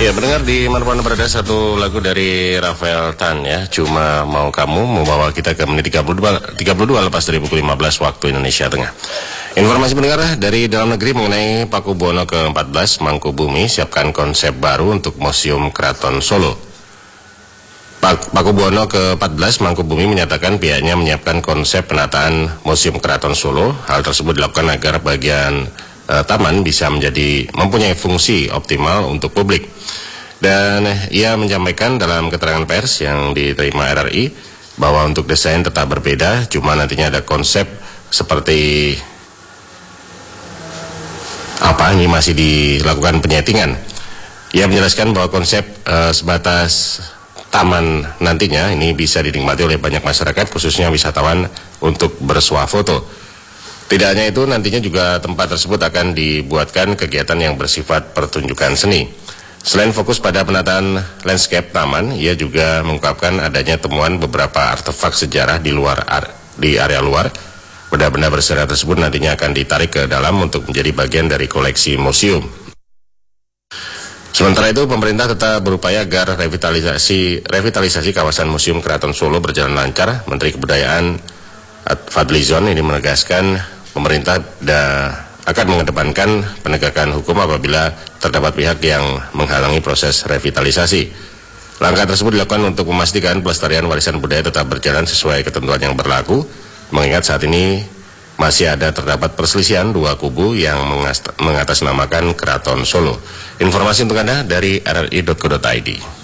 Ya, mendengar di mana-mana berada satu lagu dari Rafael Tan ya, Cuma Mau Kamu, membawa kita ke menit 32 lepas dari pukul 15 waktu Indonesia Tengah. Informasi pendengar dari dalam negeri mengenai Pakubuwono ke-14 Mangkubumi siapkan konsep baru untuk Museum Keraton Solo. Pakubuwono ke-14 Mangkubumi menyatakan pihaknya menyiapkan konsep penataan Museum Keraton Solo. Hal tersebut dilakukan agar bagian taman bisa mempunyai fungsi optimal untuk publik. Dan ia menyampaikan dalam keterangan pers yang diterima RRI bahwa untuk desain tetap berbeda, cuma nantinya ada konsep seperti apa, ini masih dilakukan penyetingan. Ia menjelaskan bahwa konsep sebatas taman nantinya ini bisa dinikmati oleh banyak masyarakat, khususnya wisatawan untuk bersuah foto. Tidak hanya itu, nantinya juga tempat tersebut akan dibuatkan kegiatan yang bersifat pertunjukan seni. Selain fokus pada penataan landscape taman, ia juga mengungkapkan adanya temuan beberapa artefak sejarah di area luar. Benda-benda bersejarah tersebut nantinya akan ditarik ke dalam untuk menjadi bagian dari koleksi museum. Sementara itu, pemerintah tetap berupaya agar revitalisasi kawasan Museum Keraton Solo berjalan lancar. Menteri Kebudayaan Fadlizon ini menegaskan pemerintah akan mengedepankan penegakan hukum apabila terdapat pihak yang menghalangi proses revitalisasi. Langkah tersebut dilakukan untuk memastikan pelestarian warisan budaya tetap berjalan sesuai ketentuan yang berlaku, mengingat saat ini masih terdapat perselisihan dua kubu yang mengatasnamakan Keraton Solo. Informasi untuk Anda dari rri.co.id.